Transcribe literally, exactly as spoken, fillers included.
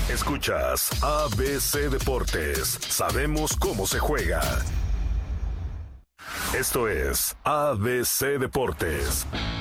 Escuchas A B C Deportes. Sabemos cómo se juega. Esto es A B C Deportes.